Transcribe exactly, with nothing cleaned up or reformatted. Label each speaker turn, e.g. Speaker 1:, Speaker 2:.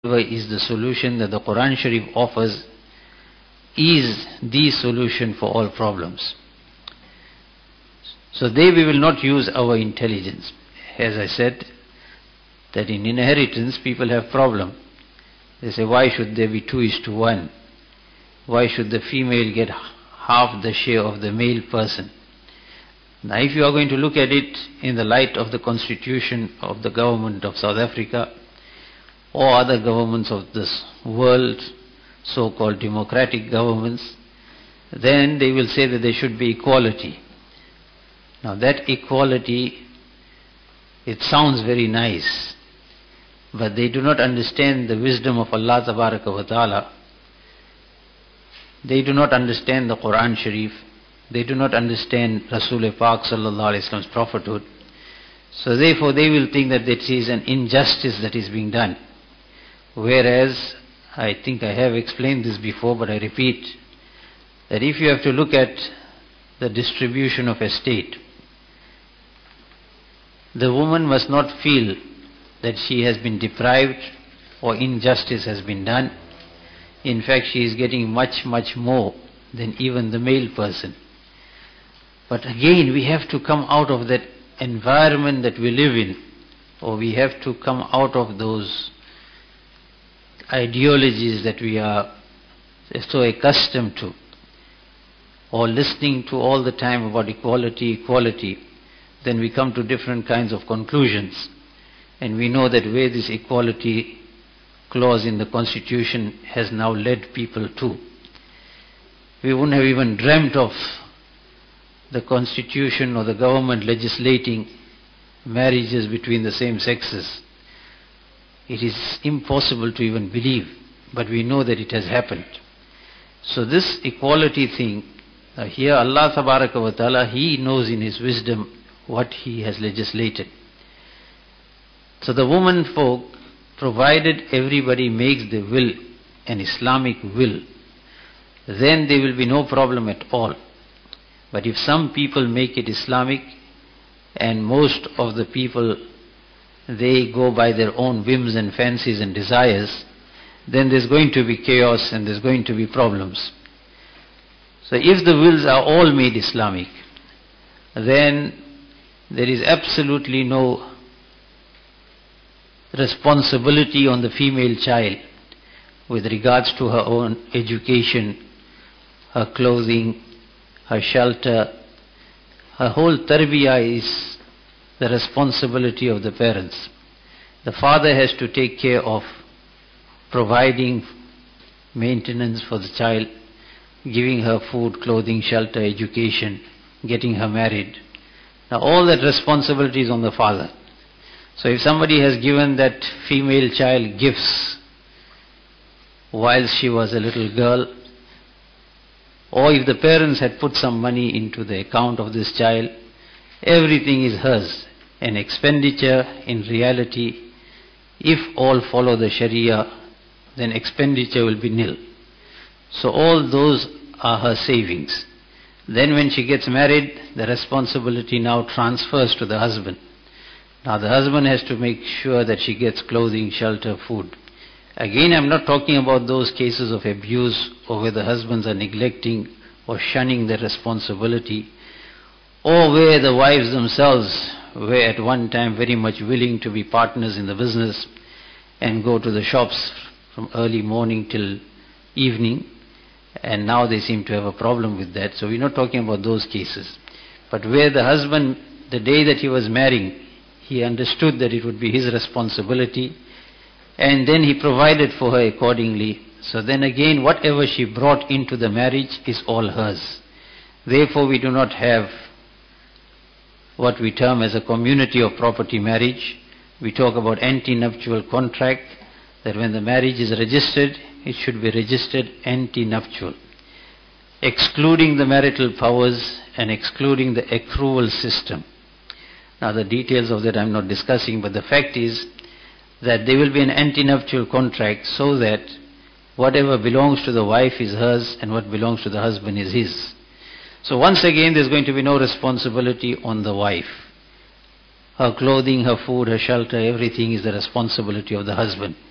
Speaker 1: is the solution that the Quran Sharif offers is the solution for all problems. So there we will not use our intelligence. As I said, that in inheritance people have problem. They say, why should there be two is to one? Why should the female get half the share of the male person? Now if you are going to look at it in the light of the constitution of the government of South Africa, or other governments of this world, so-called democratic governments, then they will say that there should be equality. Now that equality, it sounds very nice, but they do not understand the wisdom of Allah Tabaraka wa Ta'ala. They do not understand the Quran Sharif. They do not understand Rasul Pak Sallallahu Alaihi Wasallam's prophethood. So therefore they will think that it is an injustice that is being done. Whereas, I think I have explained this before, but I repeat, that if you have to look at the distribution of estate, the woman must not feel that she has been deprived or injustice has been done. In fact, she is getting much, much more than even the male person. But again, we have to come out of that environment that we live in, or we have to come out of those ideologies that we are so accustomed to, or listening to all the time about equality, equality. Then we come to different kinds of conclusions. And we know that where this equality clause in the Constitution has now led people to. We wouldn't have even dreamt of the Constitution or the government legislating marriages between the same sexes. It is impossible to even believe, but we know that it has happened. So this equality thing, uh, here Allah Tabaraka wa Ta'ala, He knows in His wisdom what He has legislated. So the woman folk, provided everybody makes the will, an Islamic will, then there will be no problem at all. But if some people make it Islamic, and most of the people, they go by their own whims and fancies and desires, then there's going to be chaos and there's going to be problems. So if the wills are all made Islamic, then there is absolutely no responsibility on the female child with regards to her own education, her clothing, her shelter. Her whole tarbiyah is the responsibility of the parents. The father has to take care of providing maintenance for the child, giving her food, clothing, shelter, education, getting her married. Now all that responsibility is on the father. So if somebody has given that female child gifts while she was a little girl, or if the parents had put some money into the account of this child, everything is hers. An expenditure in reality, if all follow the Sharia, then expenditure will be nil. So all those are her savings. Then when she gets married, the responsibility now transfers to the husband. Now the husband has to make sure that she gets clothing, shelter, food. Again, I'm not talking about those cases of abuse or where the husbands are neglecting or shunning their responsibility, or where the wives themselves were at one time very much willing to be partners in the business and go to the shops from early morning till evening, and now they seem to have a problem with that. So we're not talking about those cases. But where the husband, the day that he was marrying, he understood that it would be his responsibility, and then he provided for her accordingly. So then again, whatever she brought into the marriage is all hers. Therefore we do not have what we term as a community of property marriage. We talk about anti-nuptial contract, that when the marriage is registered, it should be registered anti-nuptial, excluding the marital powers and excluding the accrual system. Now the details of that I'm not discussing, but the fact is that there will be an anti-nuptial contract so that whatever belongs to the wife is hers and what belongs to the husband is his. So once again there's going to be no responsibility on the wife. Her clothing, her food, her shelter, everything is the responsibility of the husband.